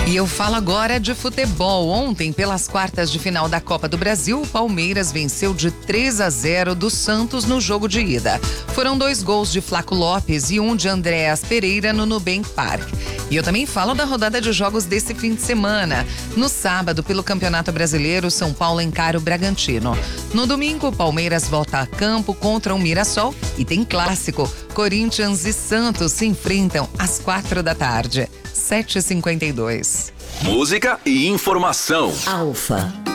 E eu falo agora de futebol. Ontem, pelas quartas de final da Copa do Brasil, o Palmeiras venceu de 3-0 do Santos no jogo de ida. Foram 2 gols de Flaco Lopes e um de Andréas Pereira no Nubank Park. E eu também falo da rodada de jogos desse fim de semana. No sábado, pelo Campeonato Brasileiro, São Paulo encara o Bragantino. No domingo, o Palmeiras volta a campo contra o Mirassol e tem clássico. Corinthians e Santos se enfrentam às 4 da tarde. 7h52. Música e informação. Alfa.